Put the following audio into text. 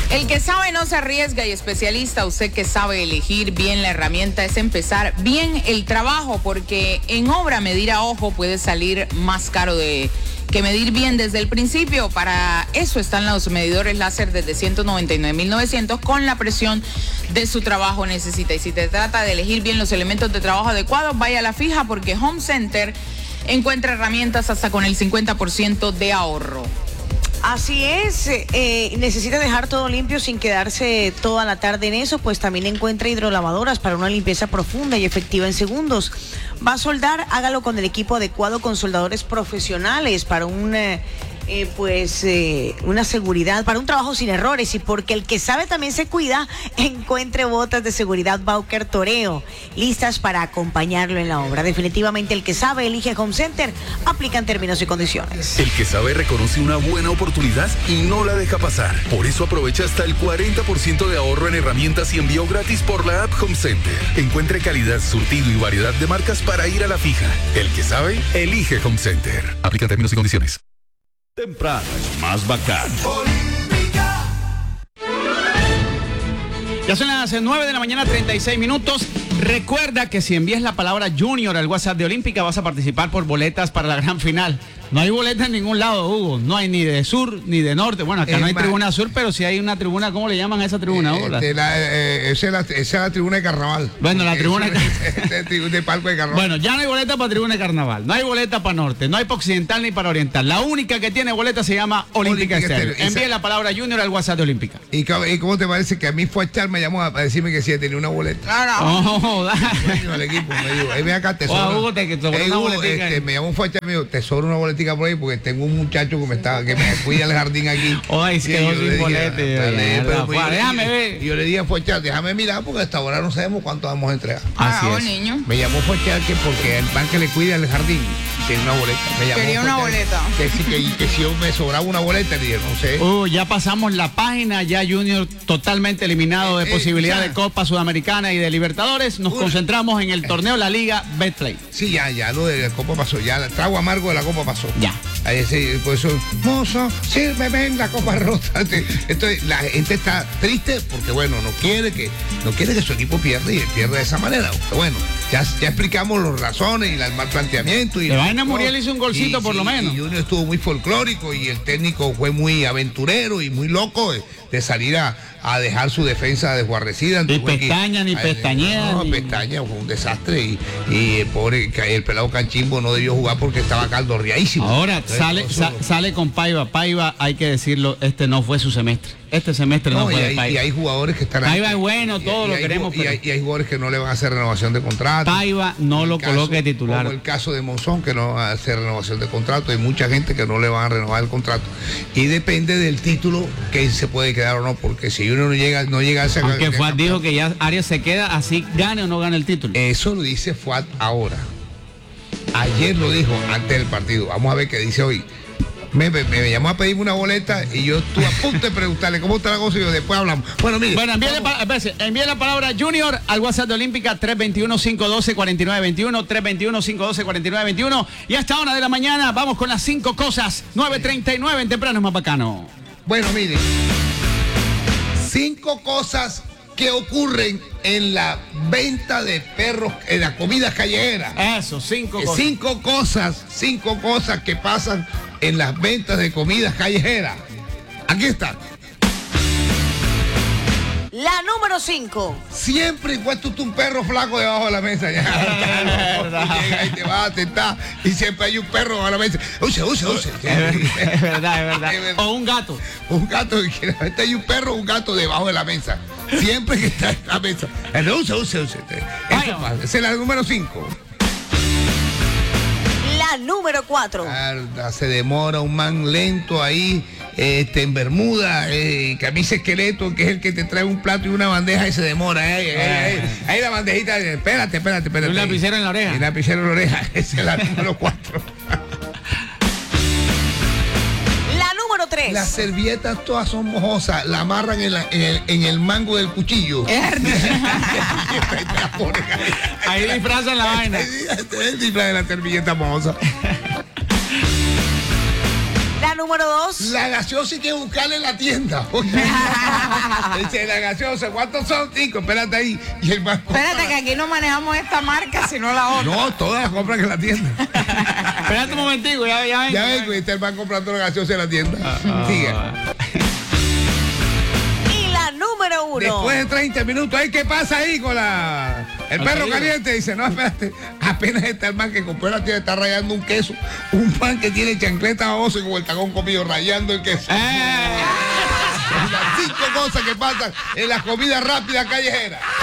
El que sabe no se arriesga y especialista, usted que sabe elegir bien la herramienta, es empezar bien el trabajo, porque en obra medir a ojo puede salir más caro que medir bien desde el principio. Para eso están los medidores láser desde 199,900 con la presión de su trabajo necesita. Y si te trata de elegir bien los elementos de trabajo adecuados, vaya a la fija, porque Home Center encuentra herramientas hasta con el 50% de ahorro. Así es, necesita dejar todo limpio sin quedarse toda la tarde en eso, pues también encuentra hidrolavadoras para una limpieza profunda y efectiva en segundos. Va a soldar, hágalo con el equipo adecuado, con soldadores profesionales para una seguridad, para un trabajo sin errores, y porque el que sabe también se cuida, encuentre botas de seguridad Bauker Toreo, listas para acompañarlo en la obra. Definitivamente el que sabe elige Home Center, aplican términos y condiciones. El que sabe reconoce una buena oportunidad y no la deja pasar. Por eso aprovecha hasta el 40% de ahorro en herramientas y envío gratis por la app Home Center. Encuentre calidad, surtido y variedad de marcas para ir a la fija. El que sabe, elige Home Center. Aplica términos y condiciones. Temprano es más bacán. Ya son las 9 de la mañana, 36 minutos. Recuerda que si envías la palabra Junior al WhatsApp de Olímpica, vas a participar por boletas para la gran final. No hay boletas en ningún lado, Hugo. No hay ni de sur ni de norte. Bueno, acá no hay tribuna sur, pero sí hay una tribuna. ¿Cómo le llaman a esa tribuna? Esa es la tribuna de carnaval. Bueno, la tribuna de palco de carnaval. Bueno, ya no hay boleta para tribuna de carnaval. No hay boleta para norte. No hay para occidental ni para oriental. La única que tiene boleta se llama Olímpica Estéreo. Envíe la palabra Junior al WhatsApp de Olímpica. ¿Y cómo te parece que a mí fue a echar, me llamó a decirme que sí tenía una boleta? El equipo me dijo, ven acá, te sobra. Hugo, me llamó fue a echar, me dijo, te sobra una boletica por ahí porque tengo un muchacho que me cuida el jardín aquí. Ay, se quedó sin bolete. Déjame ver. Yo le dije a Fuechar, déjame mirar porque hasta ahora no sabemos cuánto vamos a entregar. Así es. Niño. Me llamó Fuechar que porque el pan que le cuida el jardín tiene una boleta. Quería una boleta. Que si yo me sobraba una boleta, le dije, no sé. Ya pasamos la página, ya Junior totalmente eliminado de posibilidad de Copa Sudamericana y de Libertadores. Nos concentramos en el torneo La Liga Betplay. Sí, ya lo de la Copa pasó, ya el trago amargo de la Copa pasó. Ya. Ahí sí, por eso, mozo, sírveme la copa rota. Entonces, la gente está triste porque, bueno, no quiere que su equipo pierda y pierda de esa manera. Bueno, ya explicamos las razones y el mal planteamiento. De vaina Muriel hizo un golcito por lo menos. Y Junior estuvo muy folclórico y el técnico fue muy aventurero y muy loco de salir a dejar su defensa desguarrecida. Ni pestaña, ni pestañea. No, pestaña, fue un desastre y el pelado Canchimbo no debió jugar porque estaba caldorreadísimo. Ahora sale con Paiva. Paiva, hay que decirlo, este no fue su semestre. Este semestre no fue de Paiva. Y hay jugadores que están Paiva es bueno, todo lo queremos. Y hay jugadores que no le van a hacer renovación de contrato. Paiva no lo coloque de titular. Como el caso de Monzón, que no va a hacer renovación de contrato. Hay mucha gente que no le van a renovar el contrato. Y depende del título que se puede quedar o no, porque si uno no llega a ese... Aunque Fuad dijo que ya Arias se queda, así gane o no gane el título. Eso lo dice Fuad ahora. Ayer lo dijo antes del partido. Vamos a ver qué dice hoy. Me llamó a pedirme una boleta y yo estuve a punto de preguntarle cómo está la cosa y yo después hablamos. Bueno, mire. Bueno, envíe la palabra Junior al WhatsApp de Olímpica 321-512-4921, 321-512-4921. Y a esta hora de la mañana vamos con las 5 cosas. 9:39 en temprano es más bacano. Bueno, mire. 5 cosas que ocurren en la venta de perros, en la comida callejera. Eso, 5 cosas. 5 cosas que pasan en las ventas de comida callejera. Aquí está. La número 5. Siempre encuentras un perro flaco debajo de la mesa. Ya, llega y te vas a tentar y siempre hay un perro debajo de la mesa. Use. Es verdad. O un gato. Un gato, hay un perro o un gato debajo de la mesa. Siempre que está en la mesa. Use. Esa es la número 5. La número 4. Se demora un man lento ahí, en bermuda, camisa esqueleto, que es el que te trae un plato y una bandeja y se demora. Ahí la bandejita, espérate. Un lapicero en la oreja. Un lapicero en la oreja, esa es la número 4. La número 3. Las servilletas todas son mojosas, la amarran en el mango del cuchillo. Ahí disfrazan la vaina. El disfraz de la servilleta mojosa. La número 2. La gaseosa hay que buscarla en la tienda. Dice la gaseosa, ¿cuántos son? 5, espérate ahí. Y el banco. Espérate que aquí no manejamos esta marca, sino la otra. No, todas las compran en la tienda. Espérate un momentico, ya vengo. Ya vengo y está el banco comprando la gaseosa en la tienda. Sigue. Y la número 1. Después de 30 minutos, ¿qué pasa ahí con el perro pedido. caliente? Dice, no, espérate, apenas está el man que compró la tienda, está rayando un queso. Un pan que tiene chancleta babosa y con el tacón comido, rayando el queso. Las 5 cosas que pasan en las comidas rápidas callejeras.